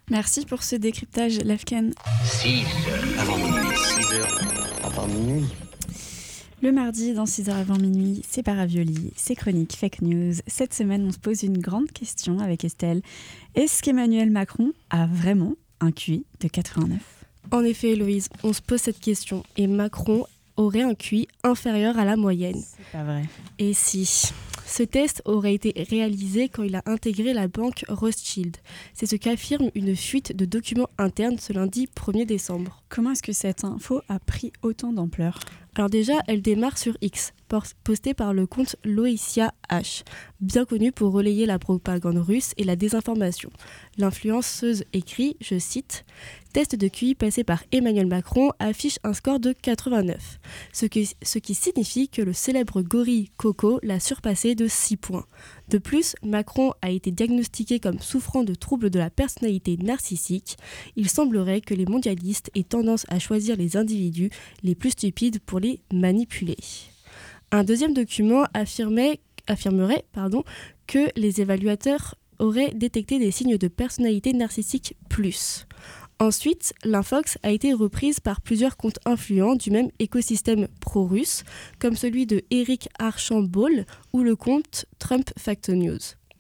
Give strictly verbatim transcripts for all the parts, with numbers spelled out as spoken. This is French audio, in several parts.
Merci pour ce décryptage, Lafken. six heures avant minuit, six heures avant minuit. Le mardi, dans six heures avant minuit, c'est pas Ravioli, c'est Chronique Fake News. Cette semaine, on se pose une grande question avec Estelle. Est-ce qu'Emmanuel Macron a vraiment un Q I de quatre-vingt-neuf ? En effet, Héloïse, on se pose cette question. Et Macron aurait un Q I inférieur à la moyenne. C'est pas vrai. Et si ? Ce test aurait été réalisé quand il a intégré la banque Rothschild. C'est ce qu'affirme une fuite de documents internes ce lundi premier décembre. Comment est-ce que cette info a pris autant d'ampleur ? Alors déjà, elle démarre sur X, postée par le compte Loïcia H, bien connu pour relayer la propagande russe et la désinformation. L'influenceuse écrit, je cite, « Test de Q I passé par Emmanuel Macron affiche un score de quatre-vingt-neuf, ce qui, ce qui signifie que le célèbre gorille Coco l'a surpassé de six points. De plus, Macron a été diagnostiqué comme souffrant de troubles de la personnalité narcissique. Il semblerait que les mondialistes aient tendance à choisir les individus les plus stupides pour les manipuler. » Un deuxième document affirmait, affirmerait pardon, que les évaluateurs auraient détecté des signes de personnalité narcissique plus. Ensuite, l'infox a été reprise par plusieurs comptes influents du même écosystème pro-russe, comme celui de Eric Archambault ou le compte Trump Fact News.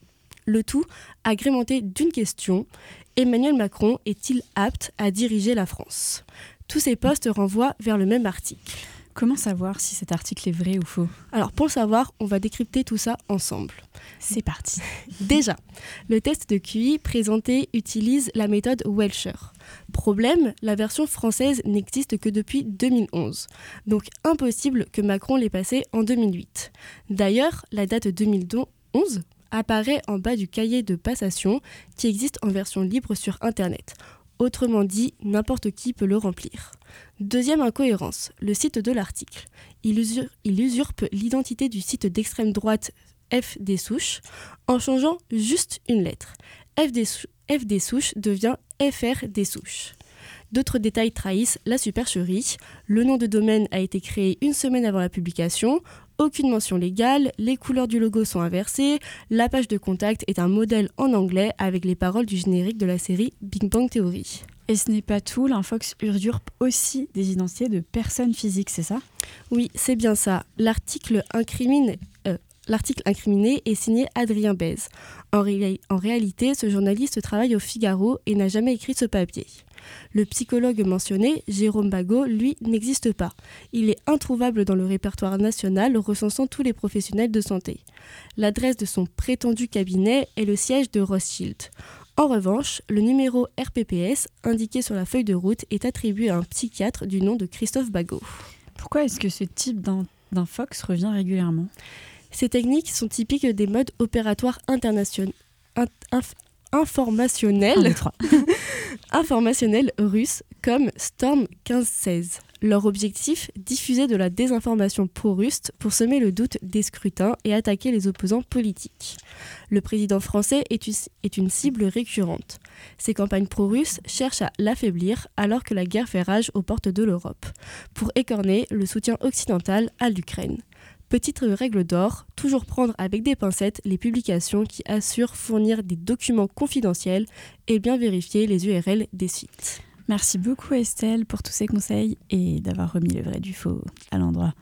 Le tout agrémenté d'une question, Emmanuel Macron est-il apte à diriger la France ? Tous ces posts renvoient vers le même article. Comment savoir si cet article est vrai ou faux ? Alors pour le savoir, on va décrypter tout ça ensemble. C'est parti. Déjà, le test de Q I présenté utilise la méthode Welcher. Problème, la version française n'existe que depuis deux mille onze. Donc impossible que Macron l'ait passé en deux mille huit. D'ailleurs, la date deux mille onze apparaît en bas du cahier de passation qui existe en version libre sur Internet. Autrement dit, n'importe qui peut le remplir. Deuxième incohérence, le site de l'article. Il, usur- il usurpe l'identité du site d'extrême droite F des Souches en changeant juste une lettre. F des, sou- F des Souches devient F R des Souches. D'autres détails trahissent la supercherie. Le nom de domaine a été créé une semaine avant la publication. Aucune mention légale, les couleurs du logo sont inversées, la page de contact est un modèle en anglais avec les paroles du générique de la série Big Bang Theory. Et ce n'est pas tout, l'infox usurpe aussi des identités de personnes physiques, c'est ça ? Oui, c'est bien ça. L'article incrimine... Euh, L'article incriminé est signé Adrien Bèze. En, ré- en réalité, ce journaliste travaille au Figaro et n'a jamais écrit ce papier. Le psychologue mentionné, Jérôme Bagot, lui, n'existe pas. Il est introuvable dans le répertoire national recensant tous les professionnels de santé. L'adresse de son prétendu cabinet est le siège de Rothschild. En revanche, le numéro R P P S indiqué sur la feuille de route est attribué à un psychiatre du nom de Christophe Bagot. Pourquoi est-ce que ce type d'in- d'infox revient régulièrement ? Ces techniques sont typiques des modes opératoires internationaux, in, inf, informationnels, informationnels russes comme Storm quinze seize. Leur objectif, diffuser de la désinformation pro-russe pour semer le doute des scrutins et attaquer les opposants politiques. Le président français est une, est une cible récurrente. Ces campagnes pro-russes cherchent à l'affaiblir alors que la guerre fait rage aux portes de l'Europe, pour écorner le soutien occidental à l'Ukraine. Petite règle d'or, toujours prendre avec des pincettes les publications qui assurent fournir des documents confidentiels et bien vérifier les U R L des sites. Merci beaucoup Estelle pour tous ces conseils et d'avoir remis le vrai du faux à l'endroit.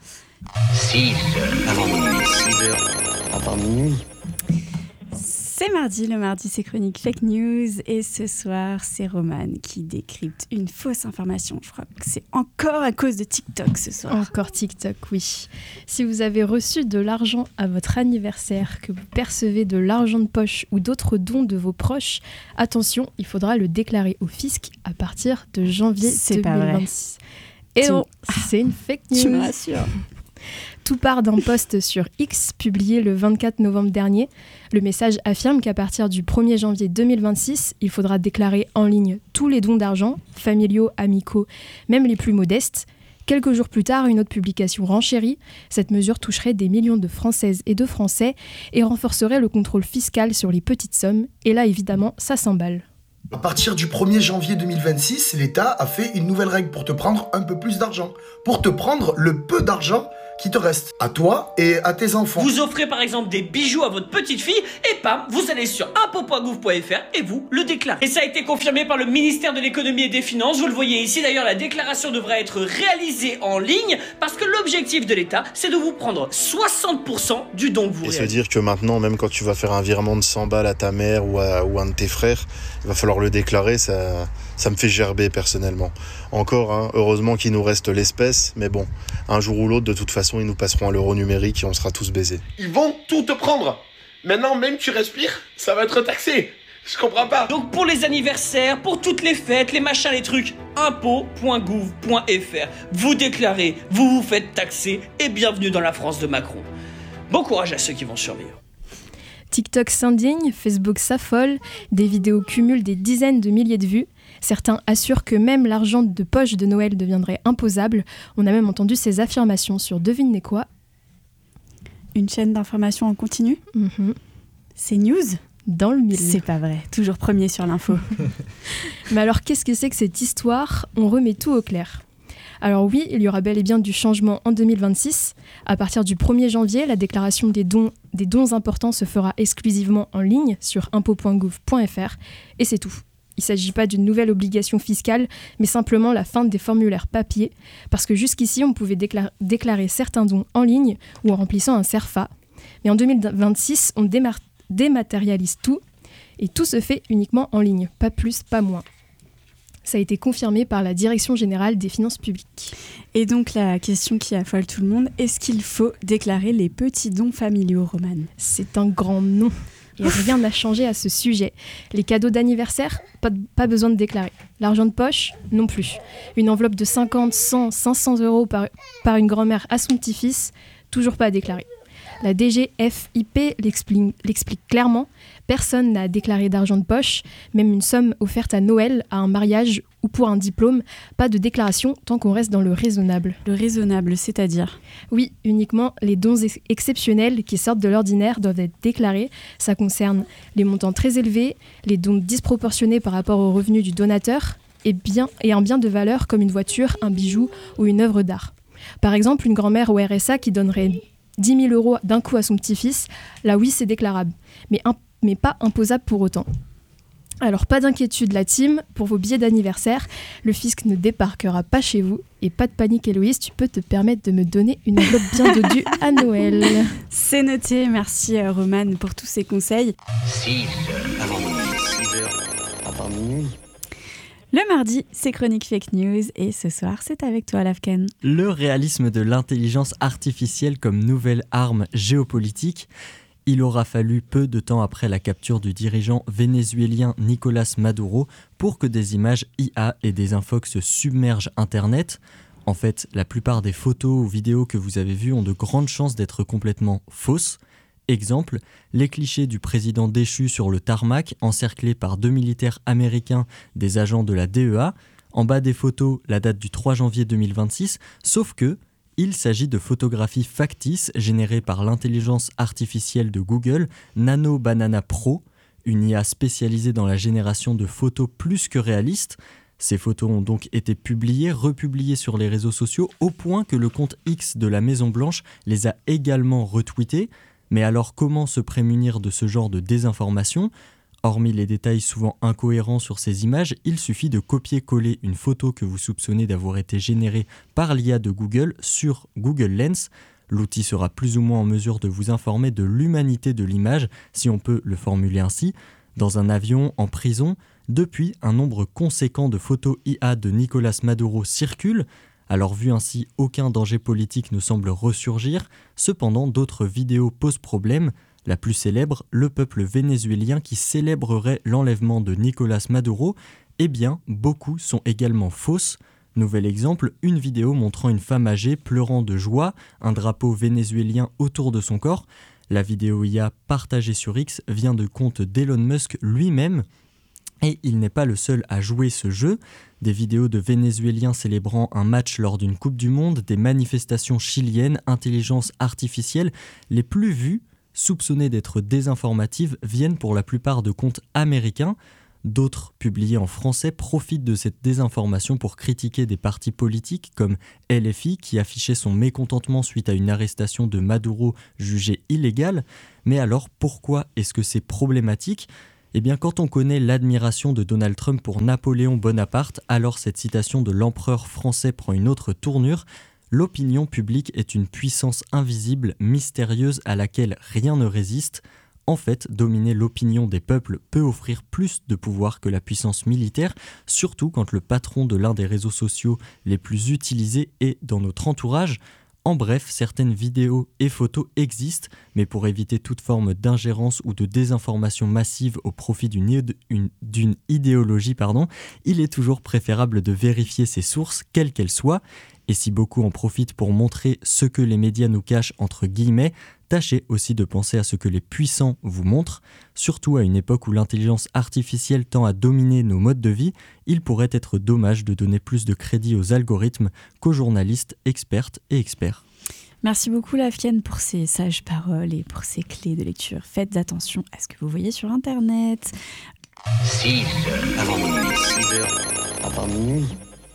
six heures avant minuit, six heures avant minuit. C'est mardi, le mardi c'est Chronique Fake News et ce soir c'est Romane qui décrypte une fausse information. Je crois que c'est encore à cause de TikTok ce soir. Encore TikTok, oui. Si vous avez reçu de l'argent à votre anniversaire, que vous percevez de l'argent de poche ou d'autres dons de vos proches, attention, il faudra le déclarer au fisc à partir de janvier C'est deux mille vingt-six. Et Tu... non, c'est une fake news. Tu me rassures. Tout part d'un post sur X publié le vingt-quatre novembre dernier. Le message affirme qu'à partir du premier janvier deux mille vingt-six, il faudra déclarer en ligne tous les dons d'argent, familiaux, amicaux, même les plus modestes. Quelques jours plus tard, une autre publication renchérit. Cette mesure toucherait des millions de Françaises et de Français et renforcerait le contrôle fiscal sur les petites sommes. Et là, évidemment, ça s'emballe. À partir du premier janvier deux mille vingt-six, l'État a fait une nouvelle règle pour te prendre un peu plus d'argent. Pour te prendre le peu d'argent qui te reste à toi et à tes enfants. Vous offrez par exemple des bijoux à votre petite fille et pam, vous allez sur impôts point gouv point fr et vous le déclarez. Et ça a été confirmé par le ministère de l'économie et des finances. Vous le voyez ici d'ailleurs, la déclaration devra être réalisée en ligne parce que l'objectif de l'État, c'est de vous prendre soixante pour cent du don que vous Et réalisez. se dire que maintenant, même quand tu vas faire un virement de cent balles à ta mère ou à, ou à un de tes frères, il va falloir le déclarer, ça, ça me fait gerber personnellement. Encore, hein, heureusement qu'il nous reste l'espèce, mais bon, un jour ou l'autre, de toute façon, ils nous passeront à l'euro numérique et on sera tous baisés. Ils vont tout te prendre. Maintenant, même tu respires, ça va être taxé. Je comprends pas. Donc pour les anniversaires, pour toutes les fêtes, les machins, les trucs, impôts point gouv point fr. Vous déclarez, vous vous faites taxer et bienvenue dans la France de Macron. Bon courage à ceux qui vont survivre. TikTok s'indigne, Facebook s'affole, des vidéos cumulent des dizaines de milliers de vues. Certains assurent que même l'argent de poche de Noël deviendrait imposable. On a même entendu ces affirmations sur devinez quoi. Une chaîne d'information en continu. Mm-hmm. C'est News. Dans le mille. C'est pas vrai, toujours premier sur l'info. Mais alors qu'est-ce que c'est que cette histoire ? On remet tout au clair. Alors oui, il y aura bel et bien du changement en deux mille vingt-six. À partir du premier janvier, la déclaration des dons, des dons importants se fera exclusivement en ligne sur impôts point gouv point fr et c'est tout. Il ne s'agit pas d'une nouvelle obligation fiscale, mais simplement la fin des formulaires papier, parce que jusqu'ici, on pouvait déclar- déclarer certains dons en ligne ou en remplissant un CERFA. Mais en deux mille vingt-six, on démar- dématérialise tout, et tout se fait uniquement en ligne, pas plus, pas moins. Ça a été confirmé par la Direction générale des finances publiques. Et donc la question qui affole tout le monde, est-ce qu'il faut déclarer les petits dons familiaux, Romane ? C'est un grand non. Et rien n'a changé à ce sujet. Les cadeaux d'anniversaire, pas, de- pas besoin de déclarer. L'argent de poche, non plus. Une enveloppe de cinquante, cent, cinq cents euros par, par une grand-mère à son petit-fils, toujours pas à déclarer. La D G F I P l'explique, l'explique clairement. Personne n'a déclaré d'argent de poche, même une somme offerte à Noël, à un mariage ou pour un diplôme. Pas de déclaration tant qu'on reste dans le raisonnable. Le raisonnable, c'est-à-dire ? Oui, uniquement les dons ex- exceptionnels qui sortent de l'ordinaire doivent être déclarés. Ça concerne les montants très élevés, les dons disproportionnés par rapport aux revenus du donateur et, bien, et un bien de valeur comme une voiture, un bijou ou une œuvre d'art. Par exemple, une grand-mère au R S A qui donnerait dix mille euros d'un coup à son petit-fils, là oui c'est déclarable, mais, imp- mais pas imposable pour autant. Alors pas d'inquiétude la team, pour vos billets d'anniversaire, le fisc ne débarquera pas chez vous, et pas de panique Héloïse, tu peux te permettre de me donner une enveloppe bien dodue à Noël. C'est noté, merci euh, Romane pour tous ces conseils. six heures avant minuit. six heures avant minuit. Le mardi, c'est Chronique Fake News et ce soir, c'est avec toi, Lafken. Le réalisme de l'intelligence artificielle comme nouvelle arme géopolitique. Il aura fallu peu de temps après la capture du dirigeant vénézuélien Nicolás Maduro pour que des images I A et des infox submergent Internet. En fait, la plupart des photos ou vidéos que vous avez vues ont de grandes chances d'être complètement fausses. Exemple, les clichés du président déchu sur le tarmac, encerclé par deux militaires américains, des agents de la D E A. En bas des photos, la date du trois janvier deux mille vingt-six, sauf que il s'agit de photographies factices générées par l'intelligence artificielle de Google, Nano Banana Pro, une I A spécialisée dans la génération de photos plus que réalistes. Ces photos ont donc été publiées, republiées sur les réseaux sociaux, au point que le compte X de la Maison-Blanche les a également retweetées. Mais alors comment se prémunir de ce genre de désinformation ? Hormis les détails souvent incohérents sur ces images, il suffit de copier-coller une photo que vous soupçonnez d'avoir été générée par l'I A de Google sur Google Lens. L'outil sera plus ou moins en mesure de vous informer de l'humanité de l'image, si on peut le formuler ainsi. Dans un avion, en prison, depuis, un nombre conséquent de photos I A de Nicolás Maduro circulent. Alors vu ainsi, aucun danger politique ne semble ressurgir. Cependant, d'autres vidéos posent problème. La plus célèbre, le peuple vénézuélien qui célébrerait l'enlèvement de Nicolás Maduro. Eh bien, beaucoup sont également fausses. Nouvel exemple, une vidéo montrant une femme âgée pleurant de joie, un drapeau vénézuélien autour de son corps. La vidéo I A partagée sur X vient de compte d'Elon Musk lui-même. Et il n'est pas le seul à jouer ce jeu. Des vidéos de Vénézuéliens célébrant un match lors d'une Coupe du Monde, des manifestations chiliennes, intelligence artificielle, les plus vues, soupçonnées d'être désinformatives, viennent pour la plupart de comptes américains. D'autres, publiés en français, profitent de cette désinformation pour critiquer des partis politiques comme L F I qui affichait son mécontentement suite à une arrestation de Maduro jugée illégale. Mais alors pourquoi est-ce que c'est problématique ? Eh bien, quand on connaît l'admiration de Donald Trump pour Napoléon Bonaparte, alors cette citation de l'empereur français prend une autre tournure. L'opinion publique est une puissance invisible, mystérieuse, à laquelle rien ne résiste. En fait, dominer l'opinion des peuples peut offrir plus de pouvoir que la puissance militaire, surtout quand le patron de l'un des réseaux sociaux les plus utilisés est dans notre entourage. En bref, certaines vidéos et photos existent, mais pour éviter toute forme d'ingérence ou de désinformation massive au profit d'une, ide- une, d'une idéologie, pardon, il est toujours préférable de vérifier ses sources, quelles qu'elles soient. Et si beaucoup en profitent pour montrer ce que les médias nous cachent entre guillemets, tâchez aussi de penser à ce que les puissants vous montrent. Surtout à une époque où l'intelligence artificielle tend à dominer nos modes de vie, il pourrait être dommage de donner plus de crédit aux algorithmes qu'aux journalistes, expertes et experts. Merci beaucoup Lafken pour ces sages paroles et pour ces clés de lecture. Faites attention à ce que vous voyez sur Internet. six heures avant minuit. six heures avant minuit.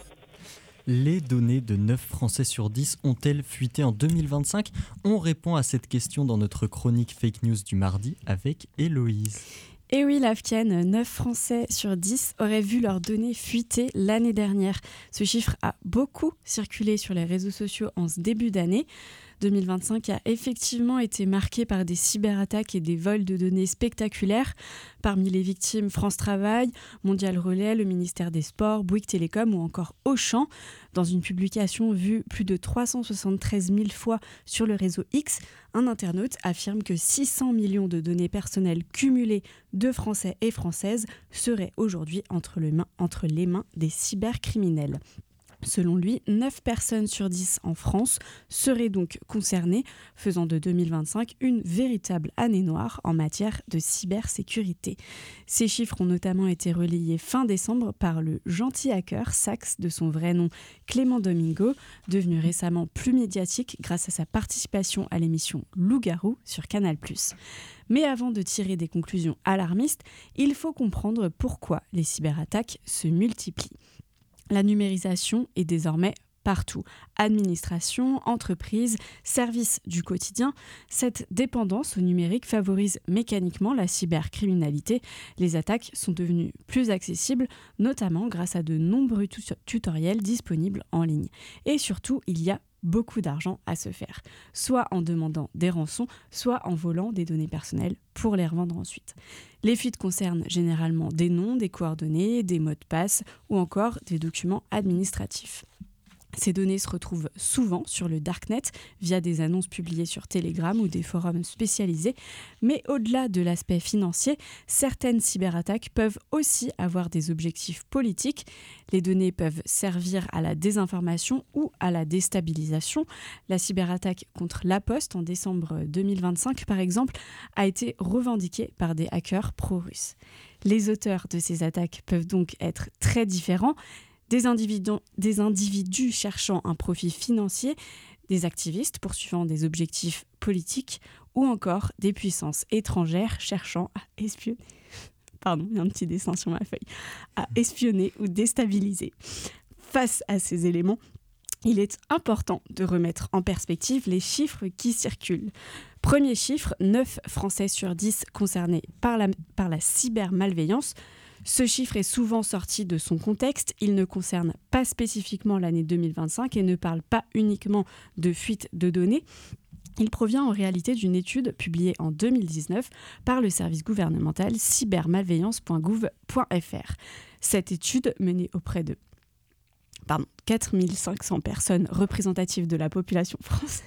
Les données de neuf Français sur dix ont-elles fuité en deux mille vingt-cinq ? On répond à cette question dans notre chronique Fake News du mardi avec Héloïse. Et oui, Lafken, neuf Français sur dix auraient vu leurs données fuiter l'année dernière. Ce chiffre a beaucoup circulé sur les réseaux sociaux en ce début d'année. deux mille vingt-cinq a effectivement été marqué par des cyberattaques et des vols de données spectaculaires. Parmi les victimes, France Travail, Mondial Relais, le ministère des Sports, Bouygues Télécom ou encore Auchan. Dans une publication vue plus de trois cent soixante-treize mille fois sur le réseau X, un internaute affirme que six cents millions de données personnelles cumulées de Français et Françaises seraient aujourd'hui entre, le main, entre les mains des cybercriminels. Selon lui, neuf personnes sur dix en France seraient donc concernées, faisant de deux mille vingt-cinq une véritable année noire en matière de cybersécurité. Ces chiffres ont notamment été relayés fin décembre par le gentil hacker Sax, de son vrai nom Clément Domingo, devenu récemment plus médiatique grâce à sa participation à l'émission Loup-garou sur Canal plus. Mais avant de tirer des conclusions alarmistes, il faut comprendre pourquoi les cyberattaques se multiplient. La numérisation est désormais partout. Administration, entreprise, services du quotidien. Cette dépendance au numérique favorise mécaniquement la cybercriminalité. Les attaques sont devenues plus accessibles, notamment grâce à de nombreux tu- tutoriels disponibles en ligne. Et surtout, il y a beaucoup d'argent à se faire, soit en demandant des rançons, soit en volant des données personnelles pour les revendre ensuite. Les fuites concernent généralement des noms, des coordonnées, des mots de passe ou encore des documents administratifs. Ces données se retrouvent souvent sur le darknet via des annonces publiées sur Telegram ou des forums spécialisés. Mais au-delà de l'aspect financier, certaines cyberattaques peuvent aussi avoir des objectifs politiques. Les données peuvent servir à la désinformation ou à la déstabilisation. La cyberattaque contre La Poste en décembre deux mille vingt-cinq, par exemple, a été revendiquée par des hackers pro-russes. Les auteurs de ces attaques peuvent donc être très différents. Des individus, des individus cherchant un profit financier, des activistes poursuivant des objectifs politiques ou encore des puissances étrangères cherchant à espionner. Pardon, il y a un petit dessin sur ma feuille. À espionner ou déstabiliser. Face à ces éléments, il est important de remettre en perspective les chiffres qui circulent. Premier chiffre, neuf Français sur dix concernés par la, par la cybermalveillance. Ce chiffre est souvent sorti de son contexte, il ne concerne pas spécifiquement l'année deux mille vingt-cinq et ne parle pas uniquement de fuite de données. Il provient en réalité d'une étude publiée en deux mille dix-neuf par le service gouvernemental cybermalveillance point gouv point f r. Cette étude, menée auprès de pardon, quatre mille cinq cents personnes représentatives de la population française.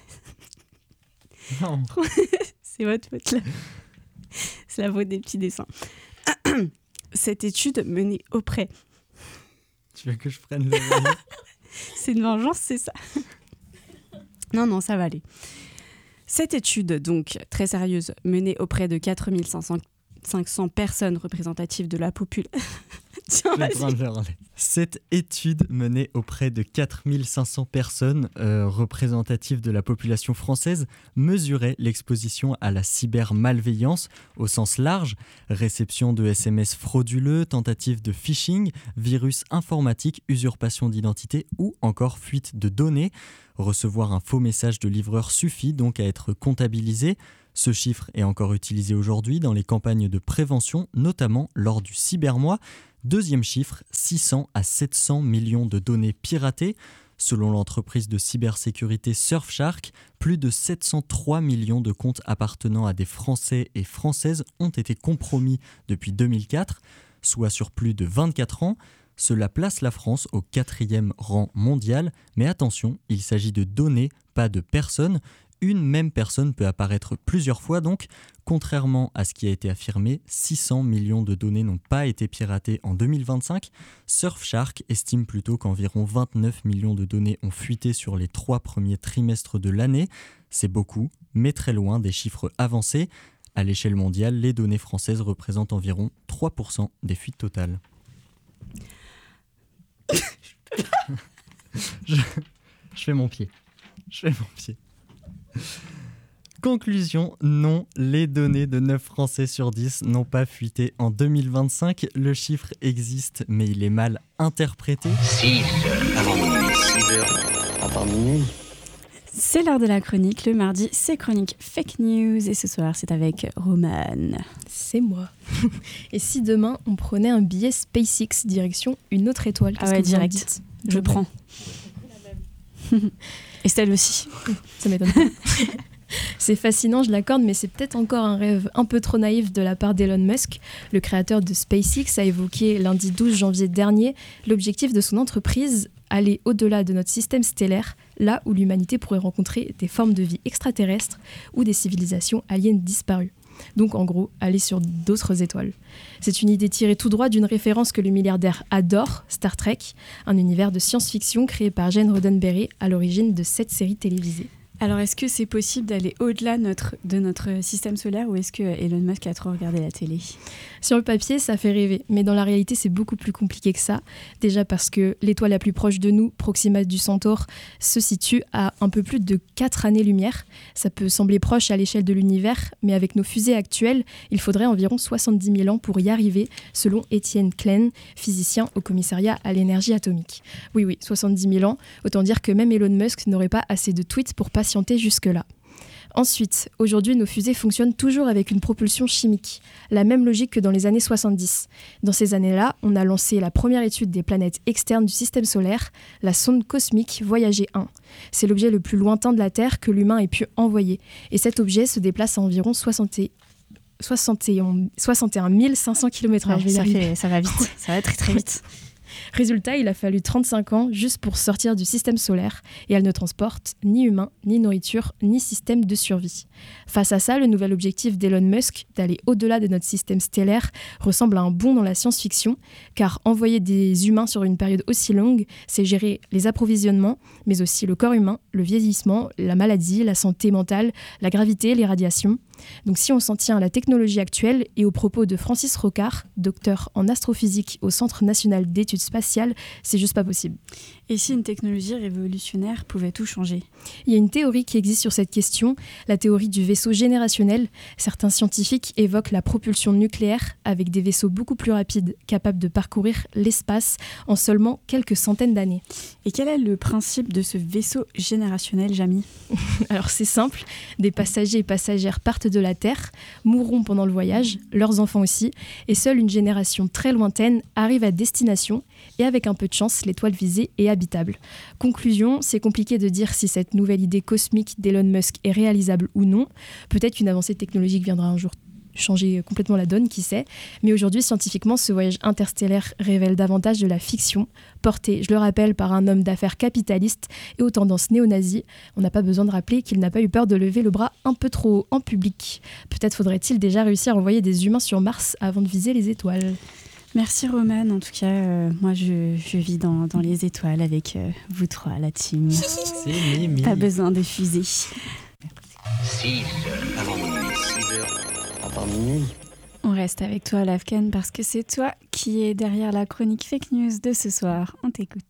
Non. C'est votre faute là. C'est la faute des petits dessins. Cette étude menée auprès... Tu veux que je prenne le... C'est une vengeance, c'est ça. Non, non, ça va aller. Cette étude, donc très sérieuse, menée auprès de quatre mille cinq cents personnes représentatives de la population... Tiens, vas-y. Cette étude menée auprès de quatre mille cinq cents personnes euh, représentatives de la population française mesurait l'exposition à la cybermalveillance au sens large, réception de S M S frauduleux, tentative de phishing, virus informatique, usurpation d'identité ou encore fuite de données. Recevoir un faux message de livreur suffit donc à être comptabilisé. Ce chiffre est encore utilisé aujourd'hui dans les campagnes de prévention, notamment lors du cybermois. Deuxième chiffre, six cents à sept cents millions de données piratées. Selon l'entreprise de cybersécurité Surfshark, plus de sept cent trois millions de comptes appartenant à des Français et Françaises ont été compromis depuis deux mille quatre, soit sur plus de vingt-quatre ans. Cela place la France au quatrième rang mondial, mais attention, il s'agit de données, pas de personnes. Une même personne peut apparaître plusieurs fois, donc, contrairement à ce qui a été affirmé, six cents millions de données n'ont pas été piratées en deux mille vingt-cinq. Surfshark estime plutôt qu'environ vingt-neuf millions de données ont fuité sur les trois premiers trimestres de l'année. C'est beaucoup, mais très loin des chiffres avancés. À l'échelle mondiale, les données françaises représentent environ trois pour cent des fuites totales. je, je fais mon pied. Je fais mon pied. Conclusion, non, les données de neuf Français sur dix n'ont pas fuité en deux mille vingt-cinq. Le chiffre existe, mais il est mal interprété. six heures avant minuit, six heures avant minuit. C'est l'heure de la chronique. Le mardi, c'est chronique fake news. Et ce soir, c'est avec Romane. C'est moi. Et si demain, on prenait un billet SpaceX direction une autre étoile? Ah ouais, direct. Je Ouais. prends. Estelle aussi. Ça m'étonne pas. C'est fascinant, je l'accorde, mais c'est peut-être encore un rêve un peu trop naïf de la part d'Elon Musk. Le créateur de SpaceX a évoqué lundi douze janvier dernier l'objectif de son entreprise, aller au-delà de notre système stellaire, là où l'humanité pourrait rencontrer des formes de vie extraterrestres ou des civilisations aliens disparues. Donc en gros, aller sur d'autres étoiles. C'est une idée tirée tout droit d'une référence que le milliardaire adore, Star Trek, un univers de science-fiction créé par Gene Roddenberry à l'origine de cette série télévisée. Alors, est-ce que c'est possible d'aller au-delà notre, de notre système solaire ou est-ce que Elon Musk a trop regardé la télé? Sur le papier, ça fait rêver, mais dans la réalité, c'est beaucoup plus compliqué que ça. Déjà parce que l'étoile la plus proche de nous, Proxima du Centaure, se situe à un peu plus de quatre années-lumière. Ça peut sembler proche à l'échelle de l'univers, mais avec nos fusées actuelles, il faudrait environ soixante-dix mille ans pour y arriver, selon Étienne Klein, physicien au commissariat à l'énergie atomique. Oui, oui, soixante-dix mille ans, autant dire que même Elon Musk n'aurait pas assez de tweets pour patienter jusque-là. Ensuite, aujourd'hui, nos fusées fonctionnent toujours avec une propulsion chimique, la même logique que dans les années soixante-dix. Dans ces années-là, on a lancé la première étude des planètes externes du système solaire, la sonde cosmique Voyager un. C'est l'objet le plus lointain de la Terre que l'humain ait pu envoyer, et cet objet se déplace à environ soixante et un mille cinq cents kilomètres heure. Ouais, ça, fait, ça va vite, ça va très très vite. Résultat, il a fallu trente-cinq ans juste pour sortir du système solaire et elle ne transporte ni humains, ni nourriture, ni système de survie. Face à ça, le nouvel objectif d'Elon Musk d'aller au-delà de notre système stellaire ressemble à un bond dans la science-fiction, car envoyer des humains sur une période aussi longue, c'est gérer les approvisionnements, mais aussi le corps humain, le vieillissement, la maladie, la santé mentale, la gravité, les radiations. Donc si on s'en tient à la technologie actuelle et aux propos de Francis Rocard, docteur en astrophysique au Centre national d'études spatiales, c'est juste pas possible. Et si une technologie révolutionnaire pouvait tout changer? Il y a une théorie qui existe sur cette question, la théorie du vaisseau générationnel. Certains scientifiques évoquent la propulsion nucléaire avec des vaisseaux beaucoup plus rapides, capables de parcourir l'espace en seulement quelques centaines d'années. Et quel est le principe de ce vaisseau générationnel, Jamy? Alors c'est simple, des passagers et passagères partent de la Terre, mourront pendant le voyage, leurs enfants aussi, et seule une génération très lointaine arrive à destination, et avec un peu de chance, l'étoile visée est habitable. Conclusion, c'est compliqué de dire si cette nouvelle idée cosmique d'Elon Musk est réalisable ou non. Peut-être qu'une avancée technologique viendra un jour changer complètement la donne, qui sait. Mais aujourd'hui, scientifiquement, ce voyage interstellaire révèle davantage de la fiction, portée, je le rappelle, par un homme d'affaires capitaliste et aux tendances néo-nazies. On n'a pas besoin de rappeler qu'il n'a pas eu peur de lever le bras un peu trop haut en public. Peut-être faudrait-il déjà réussir à envoyer des humains sur Mars avant de viser les étoiles. Merci Romane, en tout cas, euh, moi je, je vis dans, dans les étoiles avec euh, vous trois, la team. C'est Mimi. Pas besoin de fusée. six heures avant minuit, six heures avant minuit. On reste avec toi, Lavken, parce que c'est toi qui es derrière la chronique fake news de ce soir. On t'écoute.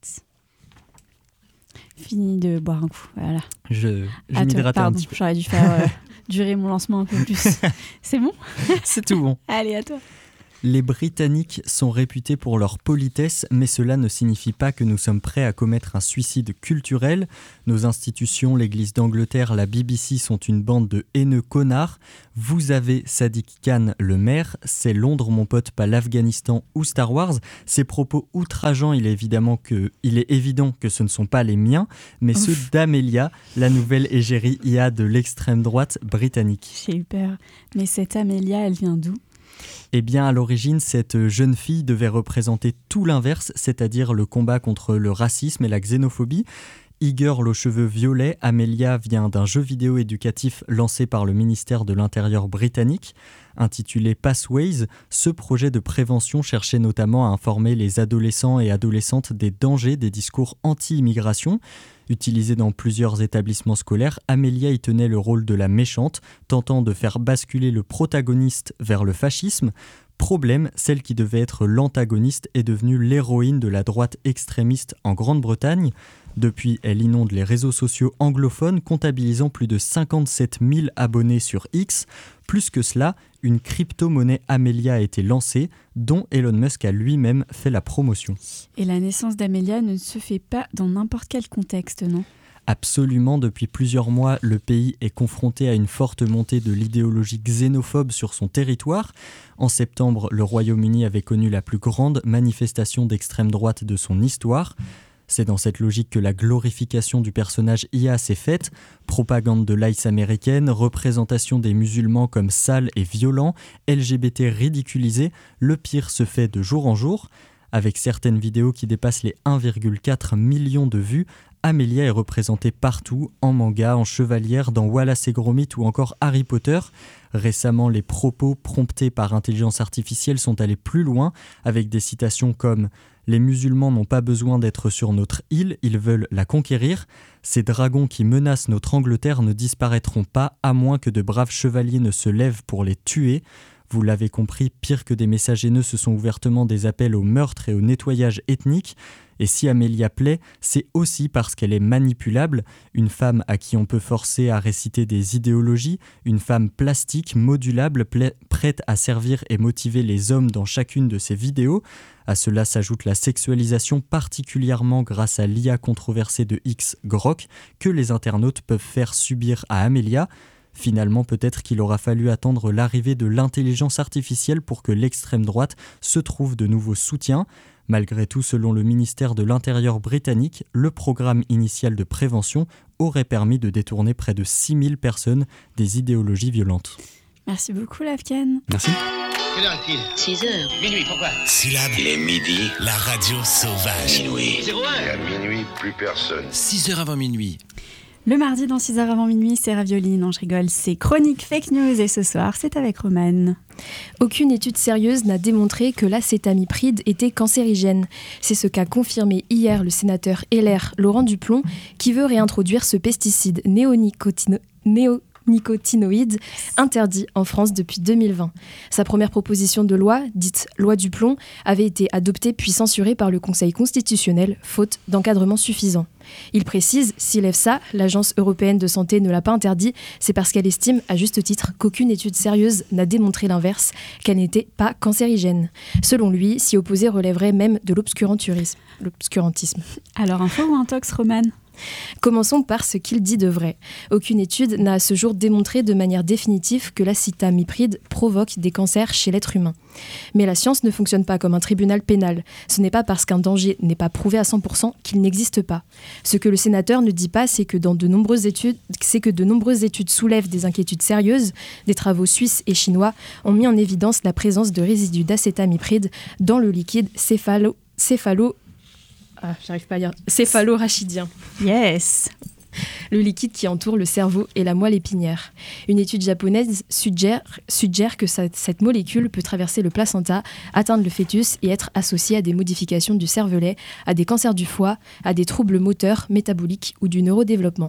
Fini de boire un coup, voilà. Je, je ah, m'hydrate un pardon, petit peu. J'aurais dû faire euh, durer mon lancement un peu plus. C'est bon ? C'est tout bon. Allez, à toi. Les Britanniques sont réputés pour leur politesse, mais cela ne signifie pas que nous sommes prêts à commettre un suicide culturel. Nos institutions, l'Église d'Angleterre, la B B C sont une bande de haineux connards. Vous avez Sadiq Khan, le maire. C'est Londres, mon pote, pas l'Afghanistan ou Star Wars. Ces propos outrageants, il est, évidemment que, il est évident que ce ne sont pas les miens, mais Ouf. ceux d'Amelia, la nouvelle égérie I A de l'extrême droite britannique. J'ai eu peur. Mais cette Amelia, elle vient d'où ? Eh bien, à l'origine, cette jeune fille devait représenter tout l'inverse, c'est-à-dire le combat contre le racisme et la xénophobie. E-girl aux cheveux violets, Amelia vient d'un jeu vidéo éducatif lancé par le ministère de l'Intérieur britannique. Intitulé Pathways, ce projet de prévention cherchait notamment à informer les adolescents et adolescentes des dangers des discours anti-immigration. Utilisée dans plusieurs établissements scolaires, Amelia y tenait le rôle de la méchante, tentant de faire basculer le protagoniste vers le fascisme. Problème, celle qui devait être l'antagoniste est devenue l'héroïne de la droite extrémiste en Grande-Bretagne. Depuis, elle inonde les réseaux sociaux anglophones, comptabilisant plus de cinquante-sept mille abonnés sur X. Plus que cela, une crypto-monnaie Amelia a été lancée, dont Elon Musk a lui-même fait la promotion. Et la naissance d'Amelia ne se fait pas dans n'importe quel contexte, non ? Absolument, depuis plusieurs mois, le pays est confronté à une forte montée de l'idéologie xénophobe sur son territoire. En septembre, le Royaume-Uni avait connu la plus grande manifestation d'extrême droite de son histoire. C'est dans cette logique que la glorification du personnage I A s'est faite. Propagande de l'I C E américaine, représentation des musulmans comme sales et violents, L G B T ridiculisés, le pire se fait de jour en jour. Avec certaines vidéos qui dépassent les un virgule quatre million de vues, Amelia est représentée partout, en manga, en chevalière, dans Wallace et Gromit ou encore Harry Potter. Récemment, les propos promptés par intelligence artificielle sont allés plus loin, avec des citations comme « Les musulmans n'ont pas besoin d'être sur notre île, ils veulent la conquérir. Ces dragons qui menacent notre Angleterre ne disparaîtront pas, à moins que de braves chevaliers ne se lèvent pour les tuer. » Vous l'avez compris, pire que des messages haineux, ce sont ouvertement des appels au meurtre et au nettoyage ethnique. Et si Amelia plaît, c'est aussi parce qu'elle est manipulable, une femme à qui on peut forcer à réciter des idéologies, une femme plastique, modulable, pla- prête à servir et motiver les hommes dans chacune de ses vidéos. À cela s'ajoute la sexualisation, particulièrement grâce à l'I A controversée de X, Grok, que les internautes peuvent faire subir à Amelia. Finalement, peut-être qu'il aura fallu attendre l'arrivée de l'intelligence artificielle pour que l'extrême droite se trouve de nouveaux soutiens. Malgré tout, selon le ministère de l'Intérieur britannique, le programme initial de prévention aurait permis de détourner près de six mille personnes des idéologies violentes. Merci beaucoup, Lavken. Merci. Quelle heure est-il ? six heures. Minuit, pourquoi ? Syllabe. Il est midi. La radio sauvage. Minuit. zéro un. Et à minuit, plus personne. six heures avant minuit. Le mardi, dans six heures avant minuit, c'est Ravioli. Non, je rigole, c'est Chronique Fake News. Et ce soir, c'est avec Romane. Aucune étude sérieuse n'a démontré que l'acétamipride était cancérigène. C'est ce qu'a confirmé hier le sénateur L R Laurent Duplon, qui veut réintroduire ce pesticide néonicotino... néo nicotinoïdes interdit en France depuis deux mille vingt. Sa première proposition de loi, dite loi Duplon, avait été adoptée puis censurée par le Conseil constitutionnel, faute d'encadrement suffisant. Il précise, si l'EFSA, l'Agence européenne de santé, ne l'a pas interdit, c'est parce qu'elle estime, à juste titre, qu'aucune étude sérieuse n'a démontré l'inverse, qu'elle n'était pas cancérigène. Selon lui, s'y opposer relèverait même de l'obscurantisme. l'obscurantisme. Alors, info ou intox, Romane ? Commençons par ce qu'il dit de vrai. Aucune étude n'a à ce jour démontré de manière définitive que l'acétamipride provoque des cancers chez l'être humain. Mais la science ne fonctionne pas comme un tribunal pénal. Ce n'est pas parce qu'un danger n'est pas prouvé à cent pour cent qu'il n'existe pas. Ce que le sénateur ne dit pas, c'est que, dans de nombreuses études, c'est que de nombreuses études soulèvent des inquiétudes sérieuses. Des travaux suisses et chinois ont mis en évidence la présence de résidus d'acétamipride dans le liquide céphalo... céphalo Ah, j'arrive pas à dire. Céphalorachidien. Yes. Le liquide qui entoure le cerveau et la moelle épinière. Une étude japonaise suggère, suggère que ça, cette molécule peut traverser le placenta, atteindre le fœtus et être associée à des modifications du cervelet, à des cancers du foie, à des troubles moteurs, métaboliques ou du neurodéveloppement.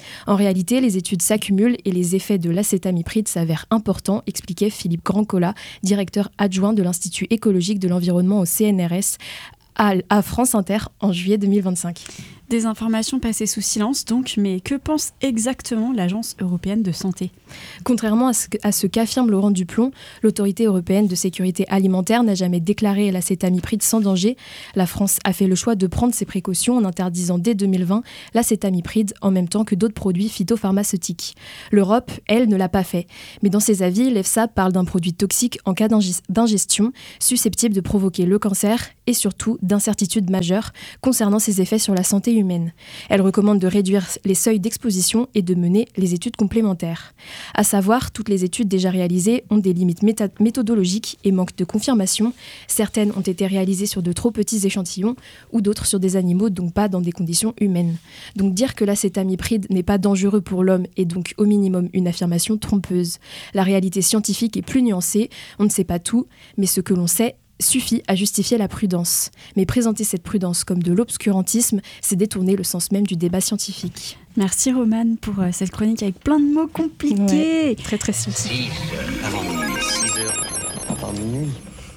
En réalité, les études s'accumulent et les effets de l'acétamipride s'avèrent importants, expliquait Philippe Grandcola, directeur adjoint de l'Institut écologique de l'environnement au C N R S à, à France Inter en juillet deux mille vingt-cinq. Des informations passées sous silence donc, mais que pense exactement l'Agence européenne de santé ? Contrairement à ce, à ce qu'affirme Laurent Duplon, l'autorité européenne de sécurité alimentaire n'a jamais déclaré l'acétamipride sans danger. La France a fait le choix de prendre ses précautions en interdisant dès deux mille vingt l'acétamipride en même temps que d'autres produits phytopharmaceutiques. L'Europe, elle, ne l'a pas fait. Mais dans ses avis, l'EFSA parle d'un produit toxique en cas d'ingestion, susceptible de provoquer le cancer et surtout d'incertitudes majeures concernant ses effets sur la santé humaine. Elle recommande de réduire les seuils d'exposition et de mener les études complémentaires. À savoir, toutes les études déjà réalisées ont des limites méta- méthodologiques et manquent de confirmation. Certaines ont été réalisées sur de trop petits échantillons ou d'autres sur des animaux, donc pas dans des conditions humaines. Donc dire que l'acétamipride n'est pas dangereux pour l'homme est donc au minimum une affirmation trompeuse. La réalité scientifique est plus nuancée, on ne sait pas tout, mais ce que l'on sait suffit à justifier la prudence. Mais présenter cette prudence comme de l'obscurantisme, c'est détourner le sens même du débat scientifique. Merci Romane pour euh, cette chronique avec plein de mots compliqués. Ouais, très très scientifique. Avant minuit, six heures avant minuit.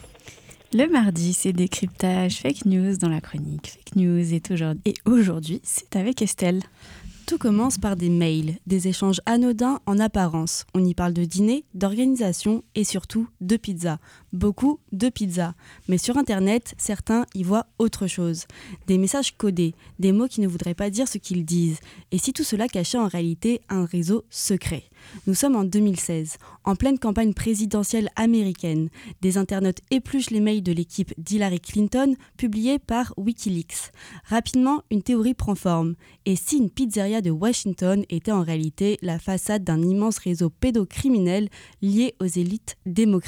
Le mardi, c'est décryptage fake news dans la chronique. Fake news est aujourd'hui, et aujourd'hui, c'est avec Estelle. Tout commence par des mails, des échanges anodins en apparence. On y parle de dîner, d'organisation et surtout de pizza. Beaucoup de pizza. Mais sur Internet, certains y voient autre chose. Des messages codés, des mots qui ne voudraient pas dire ce qu'ils disent. Et si tout cela cachait en réalité un réseau secret ? Nous sommes en deux mille seize, en pleine campagne présidentielle américaine. Des internautes épluchent les mails de l'équipe d'Hillary Clinton publiés par Wikileaks. Rapidement, une théorie prend forme. Et si une pizzeria de Washington était en réalité la façade d'un immense réseau pédocriminel lié aux élites démocrates ?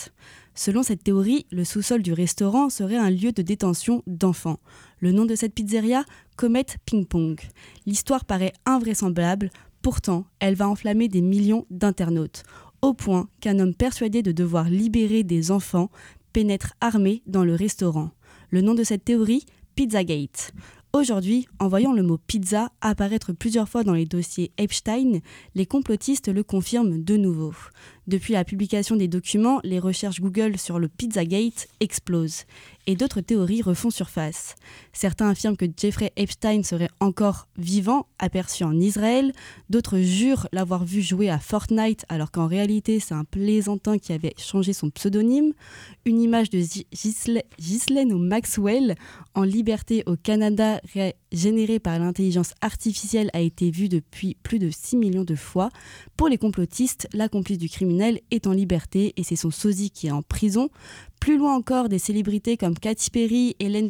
Selon cette théorie, le sous-sol du restaurant serait un lieu de détention d'enfants. Le nom de cette pizzeria ? Comet Ping Pong. L'histoire paraît invraisemblable, pourtant elle va enflammer des millions d'internautes, au point qu'un homme persuadé de devoir libérer des enfants pénètre armé dans le restaurant. Le nom de cette théorie ? Pizzagate. Aujourd'hui, en voyant le mot pizza apparaître plusieurs fois dans les dossiers Epstein, les complotistes le confirment de nouveau. Depuis la publication des documents, les recherches Google sur le Pizzagate explosent et d'autres théories refont surface. Certains affirment que Jeffrey Epstein serait encore vivant, aperçu en Israël. D'autres jurent l'avoir vu jouer à Fortnite alors qu'en réalité c'est un plaisantin qui avait changé son pseudonyme. Une image de Ghislaine Maxwell en liberté au Canada ré- générée par l'intelligence artificielle a été vue depuis plus de six millions de fois. Pour les complotistes, la complice du criminel est en liberté et c'est son sosie qui est en prison. Plus loin encore, des célébrités comme Katy Perry, Ellen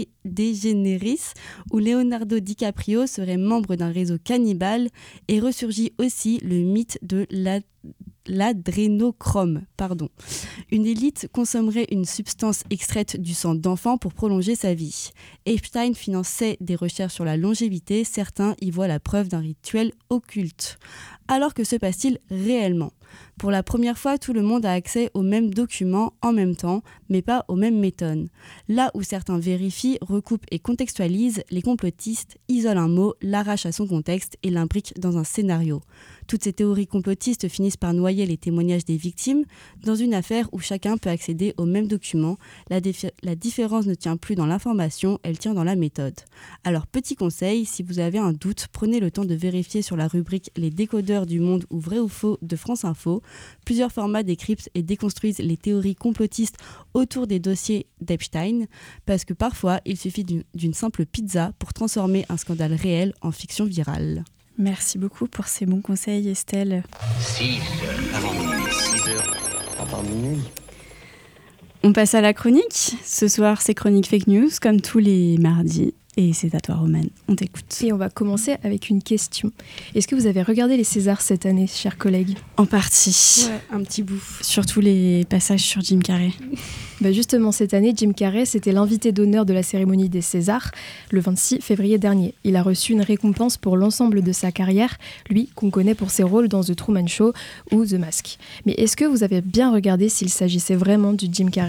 DeGeneres ou Leonardo DiCaprio seraient membres d'un réseau cannibale et ressurgit aussi le mythe de la l'adrénochrome, pardon. Une élite consommerait une substance extraite du sang d'enfant pour prolonger sa vie. Epstein finançait des recherches sur la longévité, certains y voient la preuve d'un rituel occulte. Alors que se passe-t-il réellement ? Pour la première fois, tout le monde a accès aux mêmes documents en même temps, mais pas aux mêmes méthodes. Là où certains vérifient, recoupent et contextualisent, les complotistes isolent un mot, l'arrachent à son contexte et l'imbriquent dans un scénario. Toutes ces théories complotistes finissent par noyer les témoignages des victimes dans une affaire où chacun peut accéder aux mêmes documents. La, défi- la différence ne tient plus dans l'information, elle tient dans la méthode. Alors, petit conseil, si vous avez un doute, prenez le temps de vérifier sur la rubrique « Les décodeurs du monde » ou « Vrai ou faux » de France Info. Plusieurs formats décryptent et déconstruisent les théories complotistes autour des dossiers d'Epstein, parce que parfois, il suffit d'une, d'une simple pizza pour transformer un scandale réel en fiction virale. Merci beaucoup pour ces bons conseils, Estelle. six avant minuit, six heures avant minuit. On passe à la chronique. Ce soir, c'est chronique fake news, comme tous les mardis. Et c'est à toi, Romane. On t'écoute. Et on va commencer avec une question. Est-ce que vous avez regardé les Césars cette année, chers collègues ? En partie. Ouais, un petit bout. Surtout les passages sur Jim Carrey. Bah justement, cette année, Jim Carrey, c'était l'invité d'honneur de la cérémonie des Césars, le vingt-six février dernier. Il a reçu une récompense pour l'ensemble de sa carrière, lui qu'on connaît pour ses rôles dans The Truman Show ou The Mask. Mais est-ce que vous avez bien regardé s'il s'agissait vraiment du Jim Carrey ?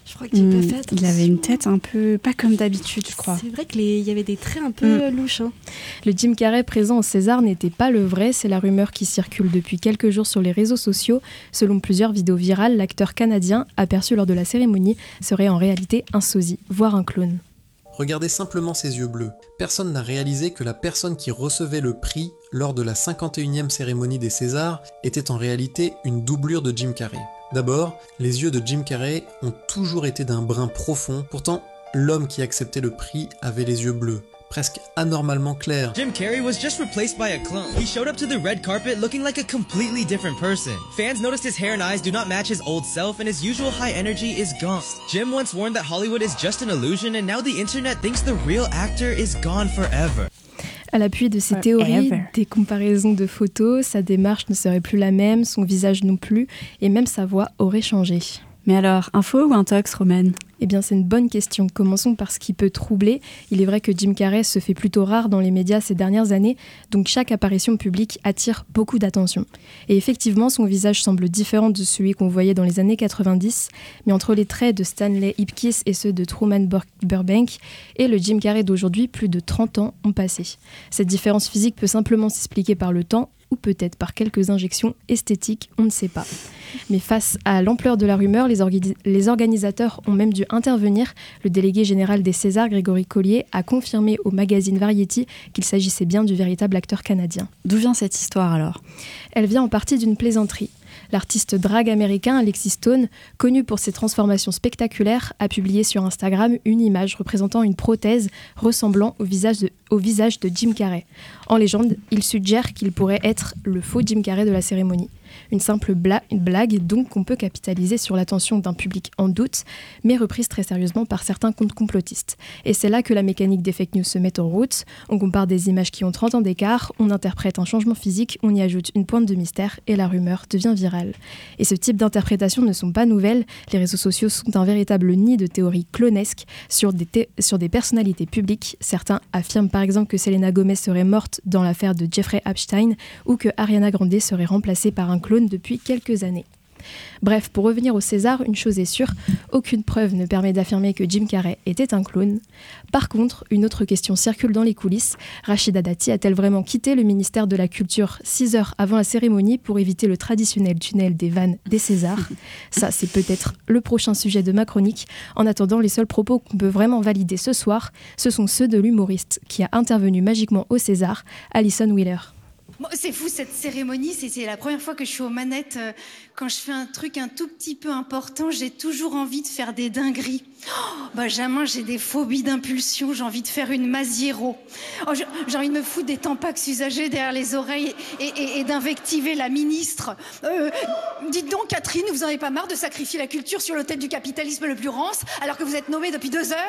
Je crois que j'ai Mmh, pas fait attention. il avait une tête un peu pas comme d'habitude, je crois. C'est vrai qu'il y avait des traits un peu Mmh. louches. Hein. Le Jim Carrey présent au César n'était pas le vrai, c'est la rumeur qui circule depuis quelques jours sur les réseaux sociaux. Selon plusieurs vidéos virales, l'acteur canadien, aperçu lors de la cérémonie, serait en réalité un sosie, voire un clone. Regardez simplement ses yeux bleus. Personne n'a réalisé que la personne qui recevait le prix lors de la cinquante et unième cérémonie des Césars était en réalité une doublure de Jim Carrey. D'abord, les yeux de Jim Carrey ont toujours été d'un brun profond, pourtant l'homme qui acceptait le prix avait les yeux bleus, presque anormalement clairs. Jim Carrey was just replaced by a clone. He showed up to the red carpet looking like a completely different person. Fans noticed his hair and eyes do not match his old self and his usual high energy is gone. Jim once warned that Hollywood is just an illusion and now the internet thinks the real actor is gone forever. À l'appui de ces Forever. théories, des comparaisons de photos, sa démarche ne serait plus la même, son visage non plus, et même sa voix aurait changé. Mais alors, info ou intox, Romane ? Eh bien, c'est une bonne question. Commençons par ce qui peut troubler. Il est vrai que Jim Carrey se fait plutôt rare dans les médias ces dernières années, donc chaque apparition publique attire beaucoup d'attention. Et effectivement, son visage semble différent de celui qu'on voyait dans les années quatre-vingt-dix, mais entre les traits de Stanley Ipkiss et ceux de Truman Bur- Burbank et le Jim Carrey d'aujourd'hui, plus de trente ans ont passé. Cette différence physique peut simplement s'expliquer par le temps, ou peut-être par quelques injections esthétiques, on ne sait pas. Mais face à l'ampleur de la rumeur, les, orga- les organisateurs ont même dû intervenir. Le délégué général des Césars, Grégory Collier, a confirmé au magazine Variety qu'il s'agissait bien du véritable acteur canadien. D'où vient cette histoire alors ? Elle vient en partie d'une plaisanterie. L'artiste drag américain Alexis Stone, connu pour ses transformations spectaculaires, a publié sur Instagram une image représentant une prothèse ressemblant au visage de, au visage de Jim Carrey. En légende, il suggère qu'il pourrait être le faux Jim Carrey de la cérémonie. Une simple bla- une blague donc qu'on peut capitaliser sur l'attention d'un public en doute, mais reprise très sérieusement par certains comptes complotistes. Et c'est là que la mécanique des fake news se met en route. On compare des images qui ont trente ans d'écart, on interprète un changement physique, on y ajoute une pointe de mystère et la rumeur devient virale. Et ce type d'interprétations ne sont pas nouvelles. Les réseaux sociaux sont un véritable nid de théories clonesques sur des, thé- sur des personnalités publiques. Certains affirment par exemple que Selena Gomez serait morte dans l'affaire de Jeffrey Epstein ou que Ariana Grande serait remplacée par un clone depuis quelques années. Bref, pour revenir au César, une chose est sûre, aucune preuve ne permet d'affirmer que Jim Carrey était un clone. Par contre, une autre question circule dans les coulisses. Rachida Dati a-t-elle vraiment quitté le ministère de la Culture six heures avant la cérémonie pour éviter le traditionnel tunnel des vannes des Césars ? Ça, c'est peut-être le prochain sujet de ma chronique. En attendant, les seuls propos qu'on peut vraiment valider ce soir, ce sont ceux de l'humoriste qui a intervenu magiquement au César, Alison Wheeler. Bon, c'est fou cette cérémonie, c'est, c'est la première fois que je suis aux manettes. Euh, quand je fais un truc un tout petit peu important, j'ai toujours envie de faire des dingueries. Oh, Benjamin, j'ai des phobies d'impulsion, j'ai envie de faire une Masiero. Oh, j'ai, j'ai envie de me foutre des tampax usagés derrière les oreilles et, et, et d'invectiver la ministre. Euh, dites donc, Catherine, vous en avez pas marre de sacrifier la culture sur l'autel du capitalisme le plus rance alors que vous êtes nommée depuis deux heures ?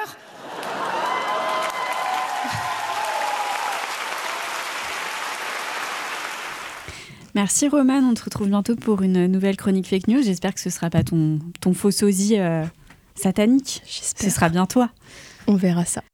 Merci Romane, on te retrouve bientôt pour une nouvelle chronique fake news. J'espère que ce ne sera pas ton, ton faux sosie euh, satanique. J'espère. Ce sera bien toi. On verra ça.